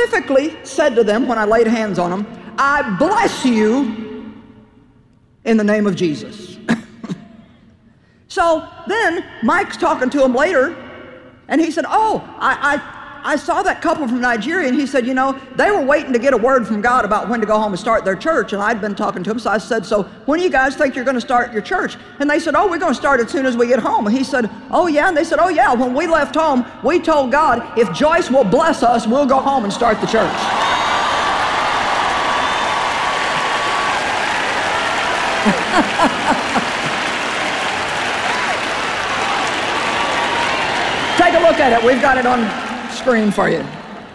specifically said to them when I laid hands on them, I bless you in the name of Jesus. So then Mike's talking to him later, and he said, oh, I saw that couple from Nigeria, and he said, you know, they were waiting to get a word from God about when to go home and start their church, and I'd been talking to him, so I said, so when do you guys think you're going to start your church? And they said, oh, we're going to start as soon as we get home. And he said, oh, yeah? And they said, oh, yeah, when we left home, we told God, if Joyce will bless us, we'll go home and start the church. Take a look at it. We've got it on screen for you.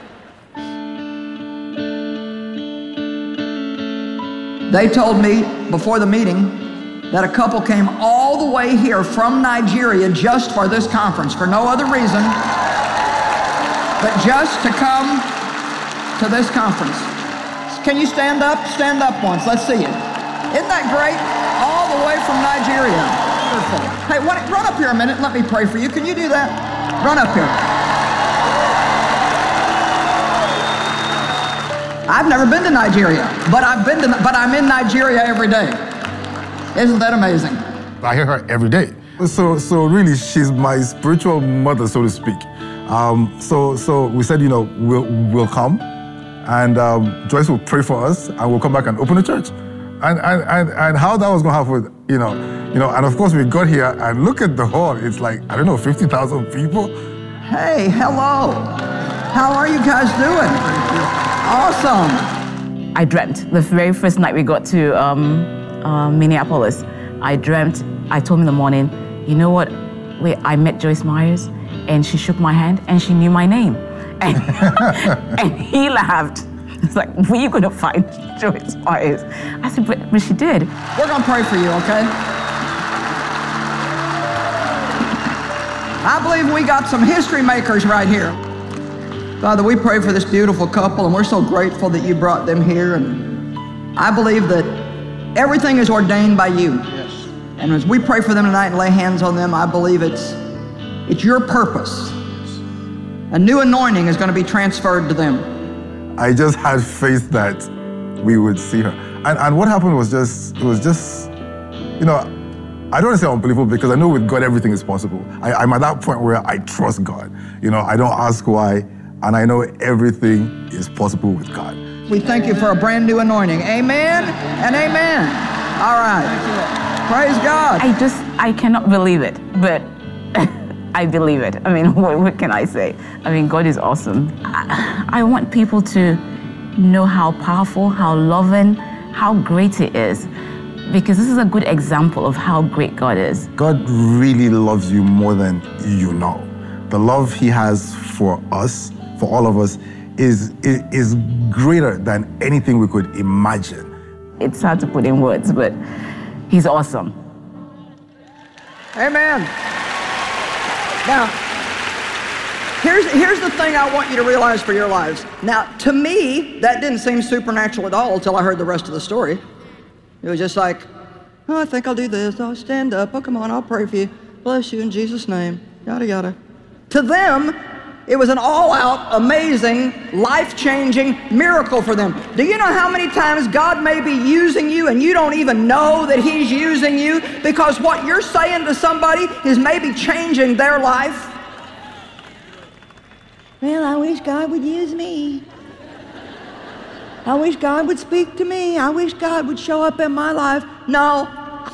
They told me before the meeting that a couple came all the way here from Nigeria just for this conference, for no other reason but just to come to this conference. Can you stand up? Stand up once. Let's see you. Isn't that great? All the way from Nigeria. Wonderful. Hey, run up here a minute and let me pray for you. Can you do that? Run up here. I've never been to Nigeria, but I'm in Nigeria every day. Isn't that amazing? I hear her every day. So really, she's my spiritual mother, so to speak. So we said, you know, we'll come, and Joyce will pray for us, and we'll come back and open the church. And how that was going to happen, you know, and of course we got here and look at the hall. It's like, I don't know, 50,000 people. Hey, hello. How are you guys doing? Awesome. I dreamt the very first night we got to Minneapolis. I dreamt. I told him in the morning, you know what? I met Joyce Myers, and she shook my hand, and she knew my name, and he laughed. It's like, where are you going to find Joyce Myers? I said, but she did. We're going to pray for you, okay? I believe we got some history makers right here. Father, we pray for this beautiful couple, and we're so grateful that you brought them here. And I believe that everything is ordained by you. Yes. And as we pray for them tonight and lay hands on them, I believe it's your purpose. A new anointing is going to be transferred to them. I just had faith that we would see her. And what happened was it was just, you know, I don't want to say unbelievable because I know with God everything is possible. I'm at that point where I trust God. You know, I don't ask why, and I know everything is possible with God. We thank you for a brand new anointing. Amen and amen. All right. Praise God. I cannot believe it, but I believe it. I mean, what can I say? I mean, God is awesome. I want people to know how powerful, how loving, how great He is, because this is a good example of how great God is. God really loves you more than you know. The love He has for us, for all of us, is greater than anything we could imagine. It's hard to put in words, but He's awesome. Amen. Now, here's the thing I want you to realize for your lives. Now, to me, that didn't seem supernatural at all until I heard the rest of the story. It was just like, oh, I think I'll do this. Oh, stand up. Oh, come on, I'll pray for you. Bless you in Jesus' name. Yada, yada. To them, it was an all-out, amazing, life-changing miracle for them. Do you know how many times God may be using you and you don't even know that He's using you because what you're saying to somebody is maybe changing their life? Well, I wish God would use me. I wish God would speak to me. I wish God would show up in my life. No.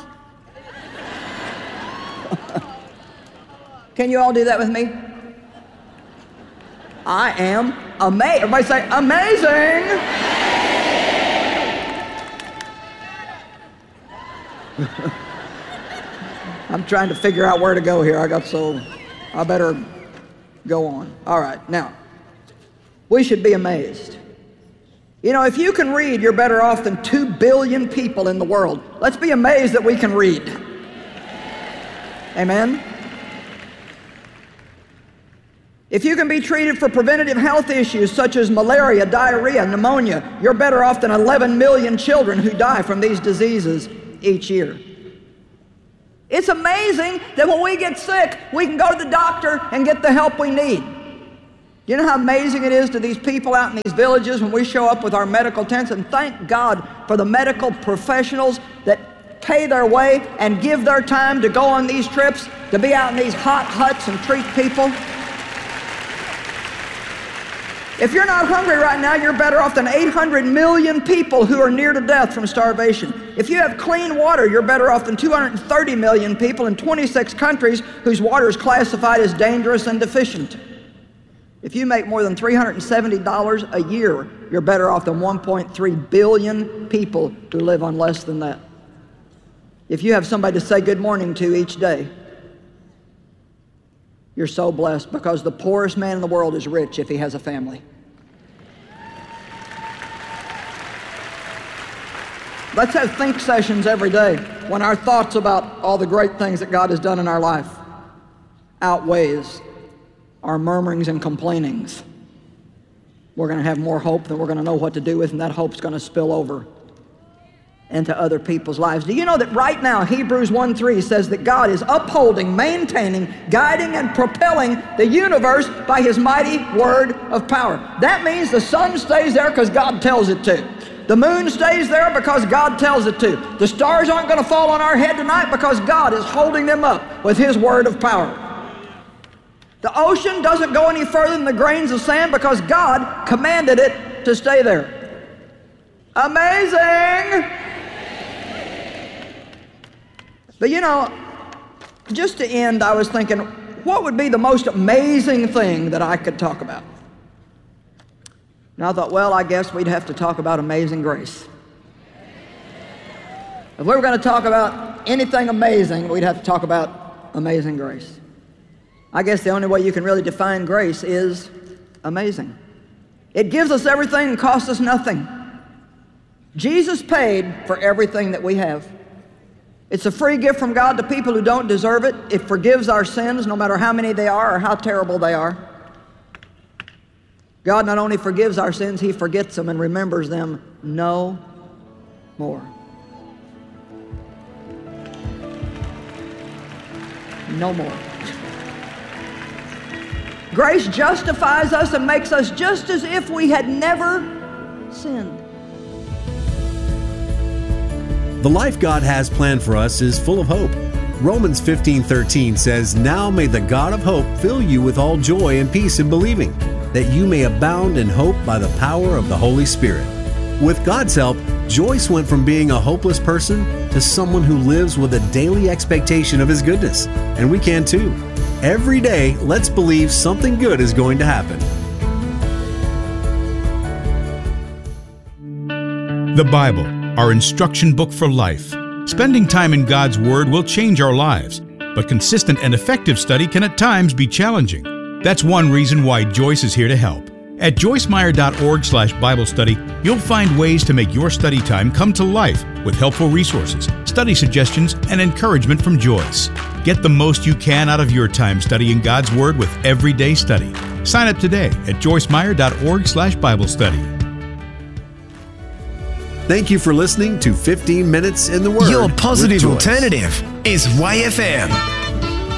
Can you all do that with me? I am amazed. Everybody say, amazing. I'm trying to figure out where to go here. I better go on. All right, now, we should be amazed. You know, if you can read, you're better off than 2 billion people in the world. Let's be amazed that we can read. Amen? If you can be treated for preventative health issues such as malaria, diarrhea, pneumonia, you're better off than 11 million children who die from these diseases each year. It's amazing that when we get sick, we can go to the doctor and get the help we need. You know how amazing it is to these people out in these villages when we show up with our medical tents? And thank God for the medical professionals that pay their way and give their time to go on these trips, to be out in these hot huts and treat people. If you're not hungry right now, you're better off than 800 million people who are near to death from starvation. If you have clean water, you're better off than 230 million people in 26 countries whose water is classified as dangerous and deficient. If you make more than $370 a year, you're better off than 1.3 billion people who live on less than that. If you have somebody to say good morning to each day, you're so blessed, because the poorest man in the world is rich if he has a family. Let's have think sessions every day when our thoughts about all the great things that God has done in our life outweighs our murmurings and complainings. We're going to have more hope that we're going to know what to do with, and that hope's going to spill over into other people's lives. Do you know that right now Hebrews 1:3 says that God is upholding, maintaining, guiding, and propelling the universe by His mighty word of power? That means the sun stays there because God tells it to. The moon stays there because God tells it to. The stars aren't going to fall on our head tonight because God is holding them up with His word of power. The ocean doesn't go any further than the grains of sand because God commanded it to stay there. Amazing! But you know, just to end, I was thinking, what would be the most amazing thing that I could talk about? And I thought, well, I guess we'd have to talk about amazing grace. If we were going to talk about anything amazing, we'd have to talk about amazing grace. I guess the only way you can really define grace is amazing. It gives us everything and costs us nothing. Jesus paid for everything that we have. It's a free gift from God to people who don't deserve it. It forgives our sins, no matter how many they are or how terrible they are. God not only forgives our sins, He forgets them and remembers them no more. No more. Grace justifies us and makes us just as if we had never sinned. The life God has planned for us is full of hope. Romans 15:13 says, "Now may the God of hope fill you with all joy and peace in believing, that you may abound in hope by the power of the Holy Spirit." With God's help, Joyce went from being a hopeless person to someone who lives with a daily expectation of His goodness. And we can too. Every day, let's believe something good is going to happen. The Bible, our instruction book for life. Spending time in God's Word will change our lives, but consistent and effective study can at times be challenging. That's one reason why Joyce is here to help. At joycemeyer.org/Bible study, you'll find ways to make your study time come to life with helpful resources, study suggestions, and encouragement from Joyce. Get the most you can out of your time studying God's Word with Everyday Study. Sign up today at joycemeyer.org/Bible study. Thank you for listening to 15 Minutes in the Word. Your positive alternative is YFM.